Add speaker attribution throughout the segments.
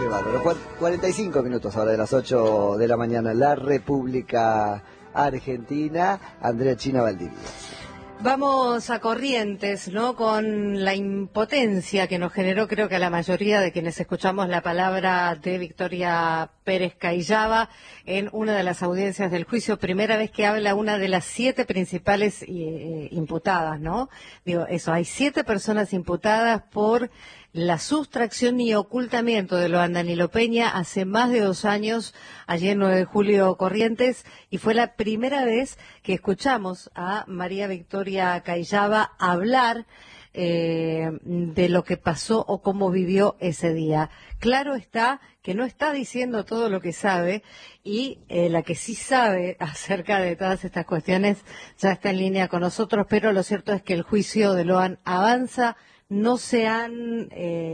Speaker 1: bárbaro. 45 minutos ahora de las 8 de la mañana. La República Argentina. Andrea China Valdivia.
Speaker 2: Vamos a Corrientes, ¿no? Con la impotencia que nos generó, creo que a la mayoría de quienes escuchamos la palabra de Victoria Pérez Cayaba en una de las audiencias del juicio, primera vez que habla una de las 7 principales imputadas, ¿no? Digo, eso, hay 7 personas imputadas por la sustracción y ocultamiento de lo Danilo Peña hace más de 2 años, allí en 9 de julio Corrientes, y fue la primera vez que escuchamos a María Victoria Cayaba hablar de lo que pasó o cómo vivió ese día. Claro está que no está diciendo todo lo que sabe y la que sí sabe acerca de todas estas cuestiones ya está en línea con nosotros, pero lo cierto es que el juicio de Loan avanza, no se han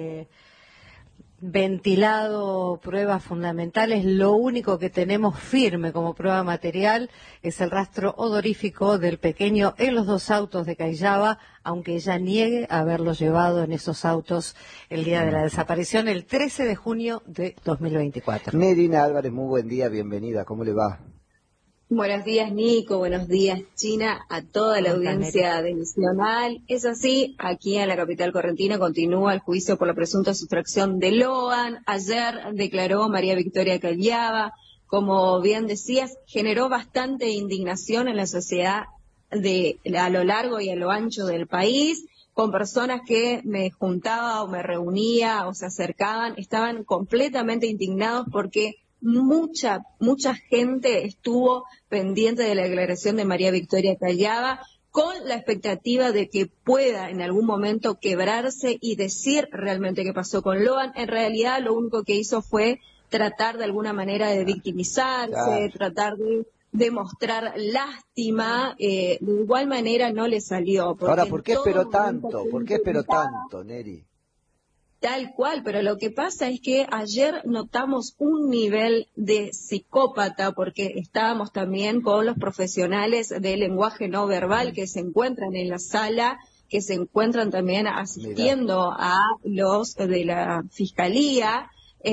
Speaker 2: ventilado pruebas fundamentales. Lo único que tenemos firme como prueba material es el rastro odorífico del pequeño en los 2 autos de Cayaba, aunque ella niegue haberlo llevado en esos autos el día de la desaparición, el 13 de junio de 2024.
Speaker 1: Nerina Álvarez, muy buen día, bienvenida, ¿cómo le va?
Speaker 3: Buenos días, Nico, buenos días, China, a toda la audiencia de Nacional. Es así, aquí en la capital correntina continúa el juicio por la presunta sustracción de Loan. Ayer declaró María Victoria Cayaba. Como bien decías, generó bastante indignación en la sociedad a lo largo y a lo ancho del país, con personas que me juntaba o me reunía o se acercaban, estaban completamente indignados porque mucha gente estuvo pendiente de la declaración de María Victoria Cayaba, con la expectativa de que pueda en algún momento quebrarse y decir realmente qué pasó con Loan. En realidad lo único que hizo fue tratar de alguna manera de victimizarse, tratar de demostrar lástima, de igual manera no le salió.
Speaker 1: Ahora, ¿por qué esperó tanto? ¿Por qué esperó tanto, Neri?
Speaker 3: Tal cual, pero lo que pasa es que ayer notamos un nivel de psicópata, porque estábamos también con los profesionales de lenguaje no verbal que se encuentran en la sala, que se encuentran también asistiendo a los de la Fiscalía.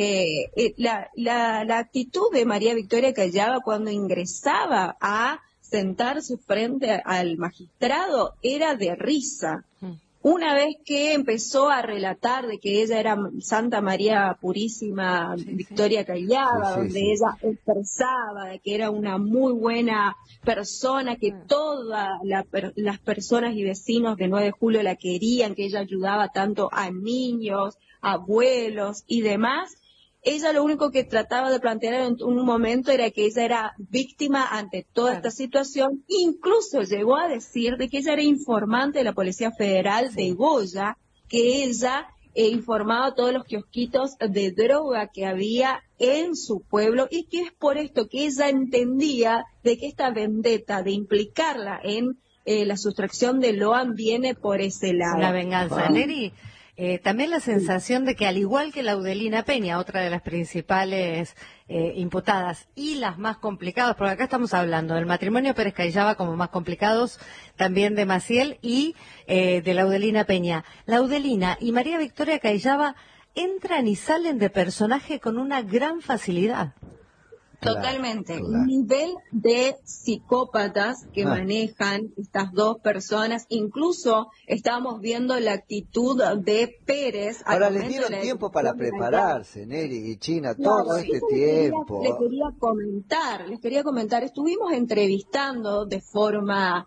Speaker 3: La actitud de María Victoria Cayaba cuando ingresaba a sentarse frente al magistrado era de risa. Una vez que empezó a relatar de que ella era Santa María Purísima Victoria Cayaba, donde ella expresaba de que era una muy buena persona, que todas las personas y vecinos de 9 de julio la querían, que ella ayudaba tanto a niños, abuelos y demás, ella lo único que trataba de plantear en un momento era que ella era víctima ante toda esta situación. Incluso llegó a decir de que ella era informante de la Policía Federal de Goya, que ella informaba a todos los kiosquitos de droga que había en su pueblo, y que es por esto que ella entendía de que esta vendetta de implicarla en la sustracción de Loan viene por ese lado.
Speaker 2: La venganza, Neri. También la sensación de que, al igual que Laudelina Peña, otra de las principales imputadas y las más complicadas, porque acá estamos hablando del matrimonio Pérez Cayaba como más complicados, también de Maciel y de Laudelina Peña. Laudelina y María Victoria Cayaba entran y salen de personaje con una gran facilidad.
Speaker 3: Totalmente. El nivel de psicópatas que manejan estas dos personas, incluso estamos viendo la actitud de Pérez.
Speaker 1: Ahora les dieron tiempo para prepararse, Neri y China, todo este tiempo.
Speaker 3: Les quería comentar, estuvimos entrevistando de forma,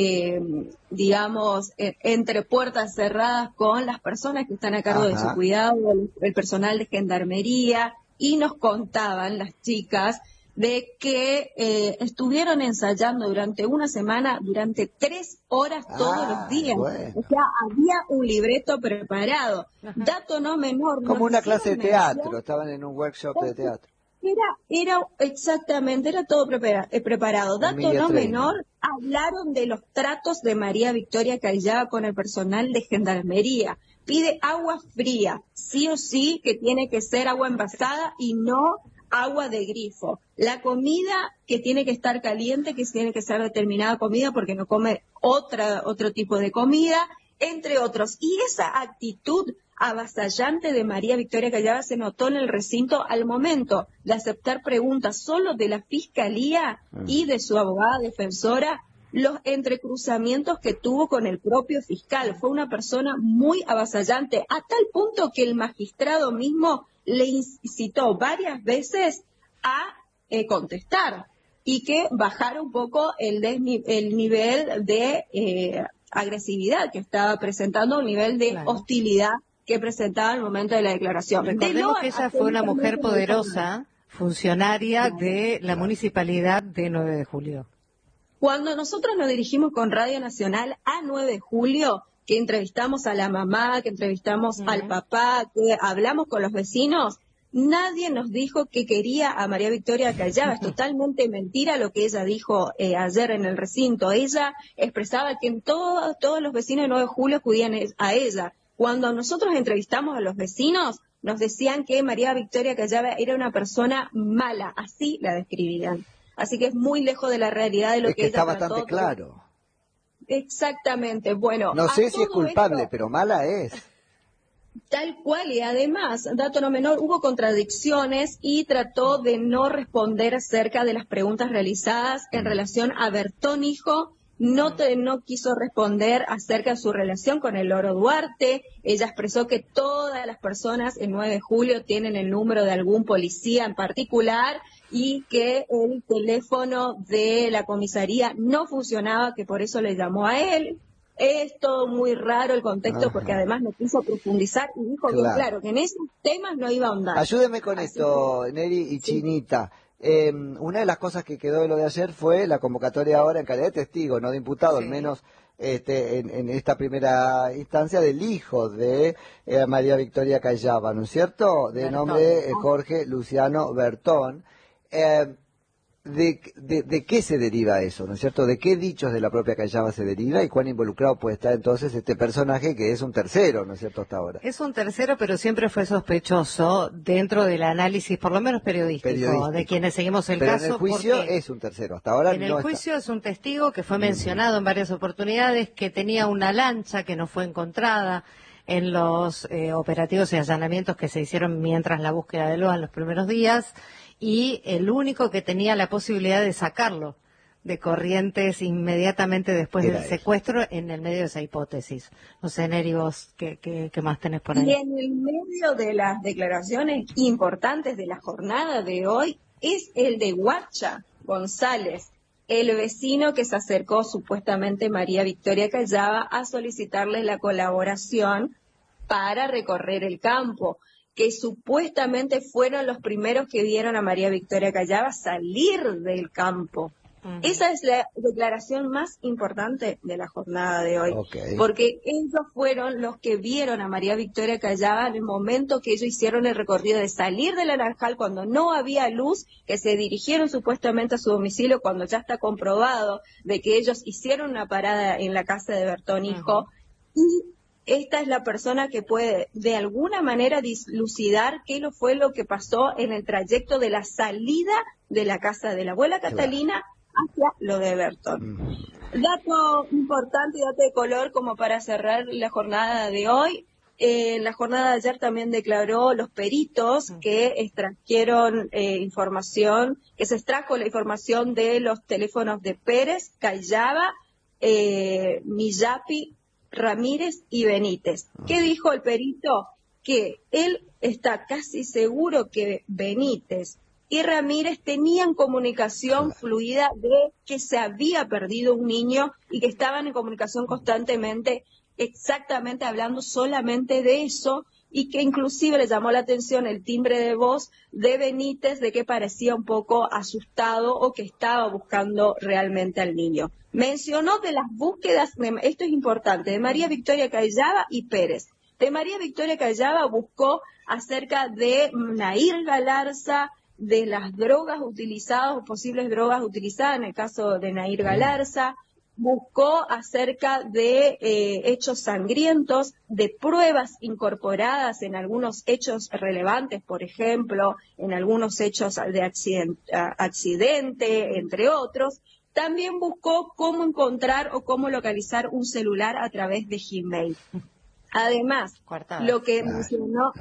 Speaker 3: digamos, entre puertas cerradas con las personas que están a cargo de su cuidado, el personal de gendarmería, y nos contaban las chicas de que estuvieron ensayando durante una semana, durante 3 horas todos los días.
Speaker 1: Bueno.
Speaker 3: O sea, había un libreto preparado. Dato no menor.
Speaker 1: Como una clase de teatro, estaban en un workshop de teatro.
Speaker 3: Era exactamente, era todo preparado. Dato no menor, hablaron de los tratos de María Victoria Cayaba con el personal de gendarmería. Pide agua fría, sí o sí, que tiene que ser agua envasada y no agua de grifo. La comida que tiene que estar caliente, que tiene que ser determinada comida porque no come otro tipo de comida. entre otros. Y esa actitud avasallante de María Victoria Callava se notó en el recinto al momento de aceptar preguntas solo de la Fiscalía y de su abogada defensora, los entrecruzamientos que tuvo con el propio fiscal. Fue una persona muy avasallante, a tal punto que el magistrado mismo le incitó varias veces a contestar y que bajara un poco el nivel de agresividad que estaba presentando, un nivel de hostilidad que presentaba al momento de la declaración.
Speaker 2: Recordemos que ella fue una mujer poderosa, funcionaria de la municipalidad de 9 de Julio.
Speaker 3: Cuando nosotros nos dirigimos con Radio Nacional a 9 de Julio, que entrevistamos a la mamá, que entrevistamos al papá, que hablamos con los vecinos, nadie nos dijo que quería a María Victoria Callava. Es totalmente mentira lo que ella dijo ayer en el recinto. Ella expresaba que todos los vecinos de 9 de Julio acudían a ella. Cuando nosotros entrevistamos a los vecinos, nos decían que María Victoria Callava era una persona mala, así la describían. Así que es muy lejos de la realidad de lo que ella
Speaker 1: está bastante claro.
Speaker 3: Exactamente. Bueno,
Speaker 1: no sé si es culpable, pero mala es.
Speaker 3: Tal cual, y además, dato no menor, hubo contradicciones y trató de no responder acerca de las preguntas realizadas en relación a Bertón Hijo. No quiso responder acerca de su relación con el Loro Duarte. Ella expresó que todas las personas en 9 de Julio tienen el número de algún policía en particular y que el teléfono de la comisaría no funcionaba, que por eso le llamó a él. Es todo muy raro el contexto porque además no quiso profundizar y dijo que claro, que en esos temas no iba a ahondar.
Speaker 1: Ayúdeme con esto, Neri y Chinita. Una de las cosas que quedó de lo de ayer fue la convocatoria ahora en calidad de testigo, no de imputado, al menos en esta primera instancia, del hijo de María Victoria Callava, ¿no es cierto? De nombre Jorge Luciano Bertón. ¿De qué se deriva eso, no es cierto? ¿De qué dichos de la propia Callava se deriva y cuán involucrado puede estar entonces este personaje que es un tercero, no es cierto, hasta ahora?
Speaker 2: Es un tercero, pero siempre fue sospechoso dentro del análisis, por lo menos periodístico. De quienes seguimos el caso.
Speaker 1: Pero en el juicio es un tercero, hasta ahora
Speaker 2: en el juicio es un testigo que fue mencionado en varias oportunidades, que tenía una lancha que no fue encontrada en los operativos y allanamientos que se hicieron mientras la búsqueda de Loa en los primeros días, y el único que tenía la posibilidad de sacarlo de Corrientes inmediatamente después del secuestro en el medio de esa hipótesis. No sé, Neri, vos, ¿qué más tenés por ahí?
Speaker 3: Y en el medio de las declaraciones importantes de la jornada de hoy es el de Huacha González, el vecino que se acercó supuestamente María Victoria Callava a solicitarle la colaboración para recorrer el campo, que supuestamente fueron los primeros que vieron a María Victoria Callava salir del campo. Esa es la declaración más importante de la jornada de hoy, porque ellos fueron los que vieron a María Victoria Callava en el momento que ellos hicieron el recorrido de salir de la Naranjal cuando no había luz, que se dirigieron supuestamente a su domicilio cuando ya está comprobado de que ellos hicieron una parada en la casa de Bertón Hijo, y esta es la persona que puede de alguna manera dilucidar qué fue lo que pasó en el trayecto de la salida de la casa de la abuela Catalina hacia lo de Bertón. Dato importante y dato de color como para cerrar la jornada de hoy. La jornada de ayer también declaró los peritos que extrajeron información, que se extrajo la información de los teléfonos de Pérez, Callava, Millapi, Ramírez y Benítez. ¿Qué dijo el perito? Que él está casi seguro que Benítez y Ramírez tenían comunicación fluida de que se había perdido un niño y que estaban en comunicación constantemente, exactamente hablando solamente de eso, y que inclusive le llamó la atención el timbre de voz de Benítez, de que parecía un poco asustado o que estaba buscando realmente al niño. Mencionó de las búsquedas, esto es importante, de María Victoria Callava y Pérez. De María Victoria Callava buscó acerca de Nair Galarza, de las drogas utilizadas o posibles drogas utilizadas en el caso de Nair Galarza, buscó acerca de hechos sangrientos, de pruebas incorporadas en algunos hechos relevantes, por ejemplo, en algunos hechos de accidente, entre otros, También buscó cómo encontrar o cómo localizar un celular a través de Gmail. Además, lo que mencionó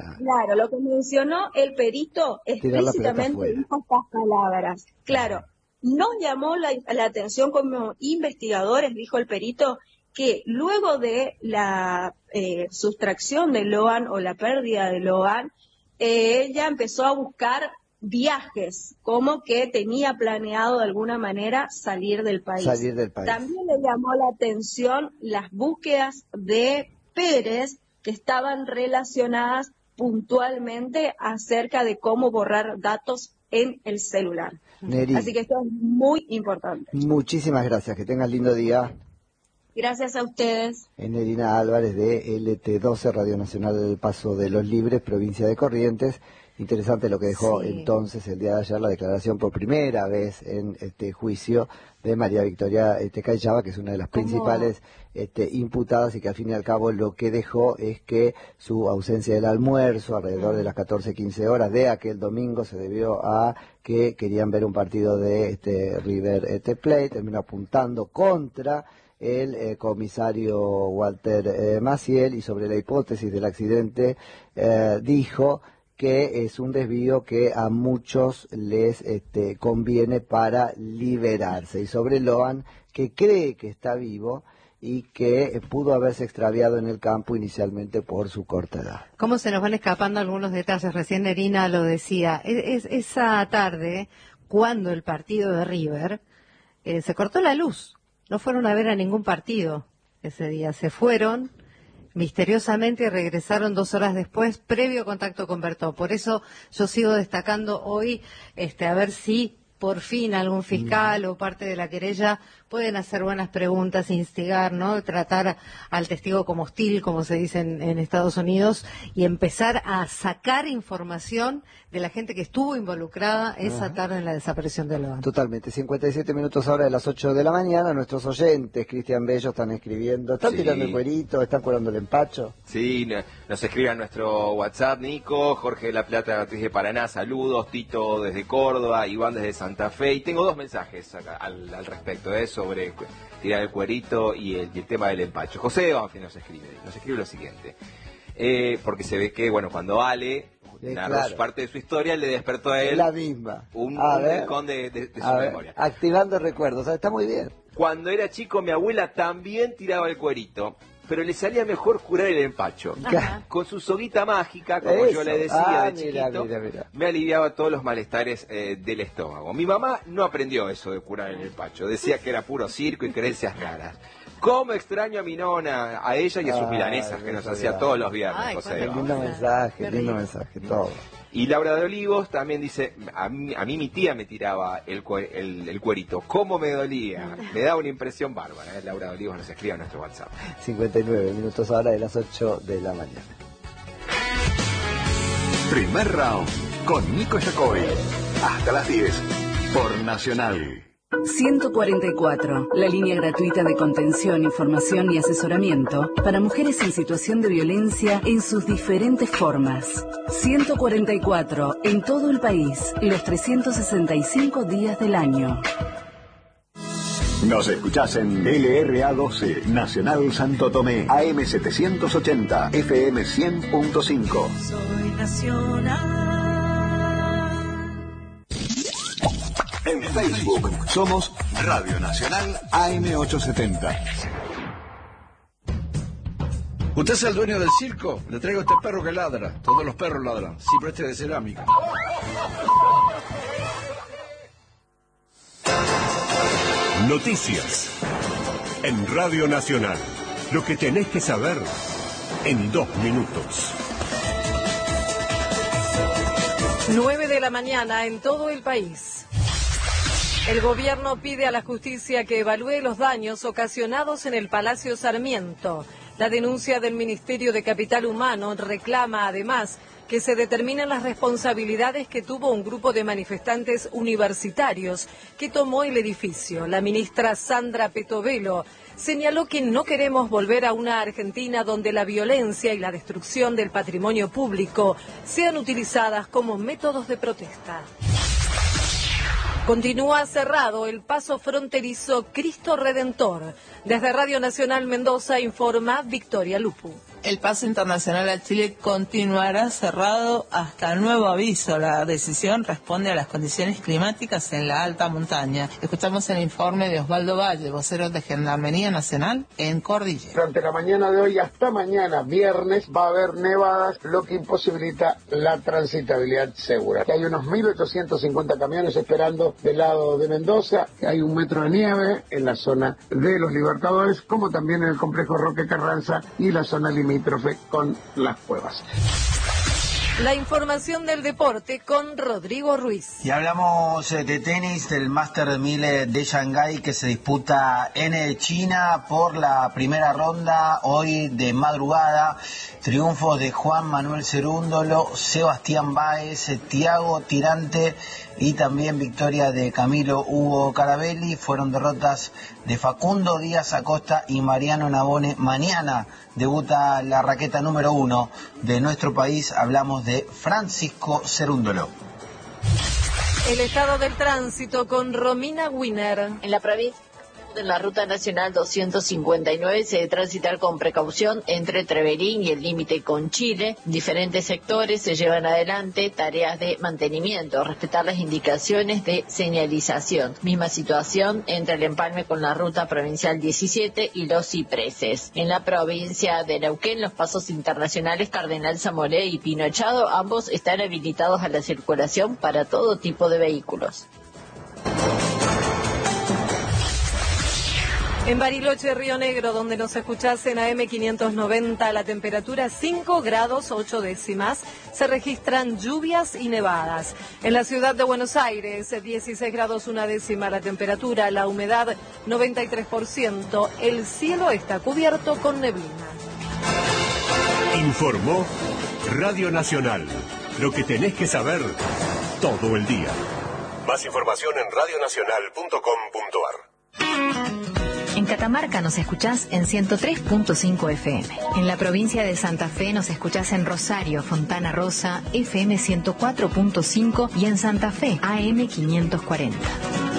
Speaker 3: el perito explícitamente dijo estas palabras. Claro, nos llamó la atención como investigadores, dijo el perito, que luego de la sustracción de Loan o la pérdida de Loan, ella empezó a buscar viajes, como que tenía planeado de alguna manera salir del país. También le llamó la atención las búsquedas de Pérez que estaban relacionadas puntualmente acerca de cómo borrar datos en el celular.
Speaker 1: Neri,
Speaker 3: así que esto es muy importante.
Speaker 1: Muchísimas gracias, que tengas lindo día.
Speaker 3: Gracias a ustedes.
Speaker 1: Nerina Álvarez de LT12, Radio Nacional del Paso de los Libres, provincia de Corrientes. Interesante lo que dejó entonces el día de ayer la declaración por primera vez en este juicio de María Victoria Callava, que es una de las principales imputadas, y que al fin y al cabo lo que dejó es que su ausencia del almuerzo alrededor de las 14-15 horas de aquel domingo se debió a que querían ver un partido de River Plate, terminó apuntando contra el comisario Walter Maciel, y sobre la hipótesis del accidente dijo que es un desvío que a muchos les conviene para liberarse. Y sobre Loan, que cree que está vivo y que pudo haberse extraviado en el campo inicialmente por su corta edad.
Speaker 2: ¿Cómo se nos van escapando algunos detalles? Recién Nerina lo decía. Esa tarde, cuando el partido de River, se cortó la luz. No fueron a ver a ningún partido ese día. Se fueron misteriosamente y regresaron 2 horas después, previo contacto con Bertó. Por eso yo sigo destacando hoy, a ver si por fin algún fiscal o parte de la querella pueden hacer buenas preguntas, instigar, ¿no? Tratar al testigo como hostil, como se dice en Estados Unidos, y empezar a sacar información de la gente que estuvo involucrada esa tarde en la desaparición de Loan.
Speaker 1: Totalmente. 57 minutos ahora de las 8 de la mañana. Nuestros oyentes, Cristian Bello, están escribiendo, están tirando el cuerito, están curando el empacho.
Speaker 4: Sí, nos escriben a nuestro WhatsApp, Nico, Jorge de La Plata, desde Paraná, saludos, Tito desde Córdoba, Iván desde Santa Fe, y tengo 2 mensajes acá, al respecto de eso, sobre tirar el cuerito y el tema del empacho. José de Banfield nos escribe lo siguiente, porque se ve que, bueno, cuando Ale narró parte de su historia, le despertó a él
Speaker 1: la misma.
Speaker 4: un rincón de su memoria.
Speaker 1: Activando recuerdos, está muy bien.
Speaker 4: Cuando era chico, mi abuela también tiraba el cuerito, pero le salía mejor curar el empacho. Con su soguita mágica, como yo le decía de chiquito, me aliviaba todos los malestares del estómago. Mi mamá no aprendió eso de curar el empacho, decía que era puro circo y creencias raras. ¿Cómo extraño a mi nona, a ella y a sus milanesas que nos hacía todos los viernes, José?
Speaker 1: Lindo mensaje, todo.
Speaker 4: Y Laura de Olivos también dice, a mí mi tía me tiraba el cuerito. ¿Cómo me dolía? Me daba una impresión bárbara. Laura de Olivos nos escribe a nuestro WhatsApp.
Speaker 1: 59 minutos ahora de las 8 de la mañana.
Speaker 5: Primer round con Nico Yacoy. Hasta las 10 por Nacional.
Speaker 6: 144, la línea gratuita de contención, información y asesoramiento para mujeres en situación de violencia en sus diferentes formas. 144, en todo el país, los 365 días del año.
Speaker 5: Nos escuchás en LRA12, Nacional Santo Tomé, AM 780, FM 100.5.
Speaker 7: Soy Nacional.
Speaker 5: En Facebook somos Radio Nacional AM870.
Speaker 8: ¿Usted es el dueño del circo? Le traigo este perro que ladra. Todos los perros ladran, sí, pero este es de cerámica.
Speaker 9: Noticias en Radio Nacional. Lo que tenés que saber en 2 minutos.
Speaker 2: 9 de la mañana en todo el país. El gobierno pide a la justicia que evalúe los daños ocasionados en el Palacio Sarmiento. La denuncia del Ministerio de Capital Humano reclama además que se determinen las responsabilidades que tuvo un grupo de manifestantes universitarios que tomó el edificio. La ministra Sandra Petovelo señaló que no queremos volver a una Argentina donde la violencia y la destrucción del patrimonio público sean utilizadas como métodos de protesta. Continúa cerrado el paso fronterizo Cristo Redentor. Desde Radio Nacional Mendoza informa Victoria Lupu.
Speaker 10: El paso internacional a Chile continuará cerrado hasta nuevo aviso. La decisión responde a las condiciones climáticas en la alta montaña. Escuchamos el informe de Osvaldo Valle, vocero de Gendarmería Nacional en Cordillera.
Speaker 11: Durante la mañana de hoy hasta mañana, viernes, va a haber nevadas, lo que imposibilita la transitabilidad segura. Hay unos 1.850 camiones esperando del lado de Mendoza. Hay 1 metro de nieve en la zona de los Libertadores, como también en el complejo Roque Carranza y la zona limítrofe con las cuevas.
Speaker 2: La información del deporte con Rodrigo Ruiz.
Speaker 12: Y hablamos de tenis, del Master 1000 de Shanghái que se disputa en China por la primera ronda hoy de madrugada. Triunfos de Juan Manuel Cerúndolo, Sebastián Báez, Thiago Tirante y también victoria de Camilo Hugo Carabelli. Fueron derrotas de Facundo Díaz Acosta y Mariano Navone. Mañana debuta la raqueta número 1 de nuestro país. Hablamos de Francisco Cerúndolo.
Speaker 2: El estado del tránsito con Romina Wiener.
Speaker 13: En la provincia de la Ruta Nacional 259 se debe transitar con precaución entre Trevelín y el límite con Chile. Diferentes sectores se llevan adelante tareas de mantenimiento, respetar las indicaciones de señalización. Misma situación entre el empalme con la Ruta Provincial 17 y Los Cipreses. En la provincia de Neuquén, los pasos internacionales Cardenal Zamoré y Pino Echado, ambos están habilitados a la circulación para todo tipo de vehículos.
Speaker 2: En Bariloche, Río Negro, donde nos escuchás en AM590, la temperatura 5 grados 8 décimas. Se registran lluvias y nevadas. En la ciudad de Buenos Aires, 16 grados 1 décima la temperatura, la humedad 93%. El cielo está cubierto con neblina.
Speaker 9: Informó Radio Nacional. Lo que tenés que saber todo el día. Más información en radionacional.com.ar.
Speaker 14: En Catamarca nos escuchás en 103.5 FM. En la provincia de Santa Fe nos escuchás en Rosario, Fontana Rosa, FM 104.5 y en Santa Fe, AM 540.